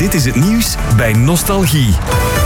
Dit is het nieuws bij Nostalgie.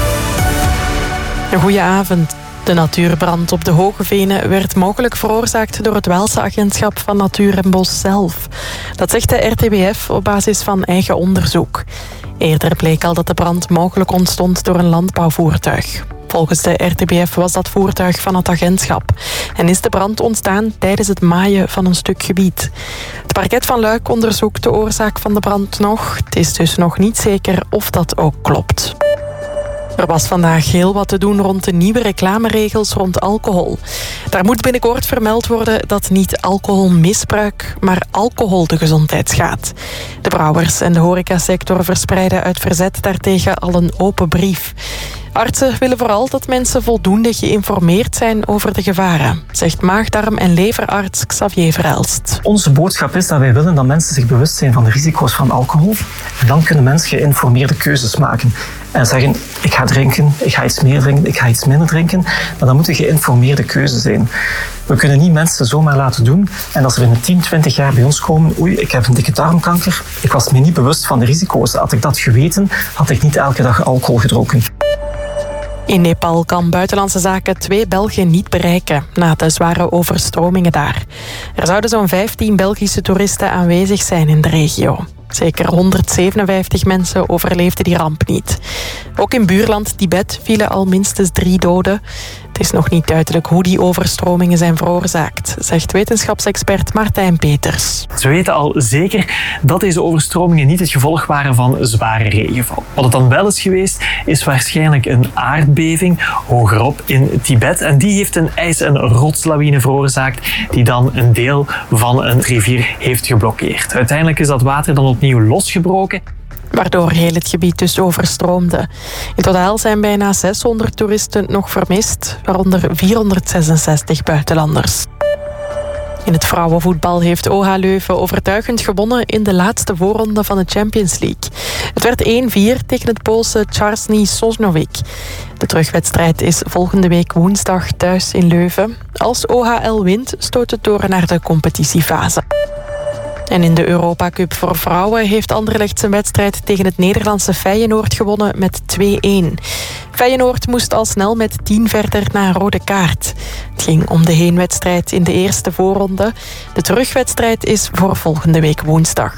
Een goeie avond. De natuurbrand op de Hoge Venen werd mogelijk veroorzaakt door het Waalse agentschap van Natuur en Bos zelf. Dat zegt de RTBF op basis van eigen onderzoek. Eerder bleek al dat de brand mogelijk ontstond door een landbouwvoertuig. Volgens de RTBF was dat voertuig van het agentschap en is de brand ontstaan tijdens het maaien van een stuk gebied. Het parket van Luik onderzoekt de oorzaak van de brand nog. Het is dus nog niet zeker of dat ook klopt. Er was vandaag heel wat te doen rond de nieuwe reclameregels rond alcohol. Daar moet binnenkort vermeld worden dat niet alcoholmisbruik, maar alcohol de gezondheid schaadt. De brouwers en de horecasector verspreiden uit verzet daartegen al een open brief. Artsen willen vooral dat mensen voldoende geïnformeerd zijn over de gevaren, zegt maag-darm- en leverarts Xavier Verelst. Onze boodschap is dat wij willen dat mensen zich bewust zijn van de risico's van alcohol. En dan kunnen mensen geïnformeerde keuzes maken. En zeggen, ik ga drinken, ik ga iets meer drinken, ik ga iets minder drinken. Maar dat moet een geïnformeerde keuze zijn. We kunnen niet mensen zomaar laten doen. En als er binnen 10, 20 jaar bij ons komen, oei, ik heb een dikke darmkanker. Ik was me niet bewust van de risico's. Had ik dat geweten, had ik niet elke dag alcohol gedronken. In Nepal kan Buitenlandse Zaken 2 Belgen niet bereiken na de zware overstromingen daar. Er zouden zo'n 15 Belgische toeristen aanwezig zijn in de regio. Zeker 157 mensen overleefden die ramp niet. Ook in buurland Tibet vielen al minstens 3 doden. Het is nog niet duidelijk hoe die overstromingen zijn veroorzaakt, zegt wetenschapsexpert Martijn Peters. Ze weten al zeker dat deze overstromingen niet het gevolg waren van zware regenval. Wat het dan wel is geweest, is waarschijnlijk een aardbeving hogerop in Tibet. En die heeft een ijs- en rotslawine veroorzaakt die dan een deel van een rivier heeft geblokkeerd. Uiteindelijk is dat water dan opnieuw losgebroken, waardoor heel het gebied dus overstroomde. In totaal zijn bijna 600 toeristen nog vermist, waaronder 466 buitenlanders. In het vrouwenvoetbal heeft OH Leuven overtuigend gewonnen in de laatste voorronde van de Champions League. Het werd 1-4 tegen het Poolse Czarny Sosnowiec. De terugwedstrijd is volgende week woensdag thuis in Leuven. Als OHL wint, stoot het door naar de competitiefase. En in de Europa Cup voor vrouwen heeft Anderlecht zijn wedstrijd tegen het Nederlandse Feyenoord gewonnen met 2-1. Feyenoord moest al snel met 10 verder na een rode kaart. Het ging om de heenwedstrijd in de eerste voorronde. De terugwedstrijd is voor volgende week woensdag.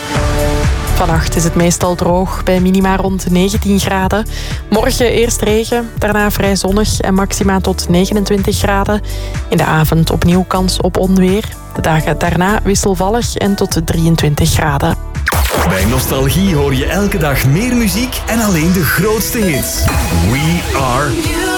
Vannacht is het meestal droog, bij minima rond 19 graden. Morgen eerst regen, daarna vrij zonnig en maxima tot 29 graden. In de avond opnieuw kans op onweer. De dagen daarna wisselvallig en tot 23 graden. Bij Nostalgie hoor je elke dag meer muziek en alleen de grootste hits. We are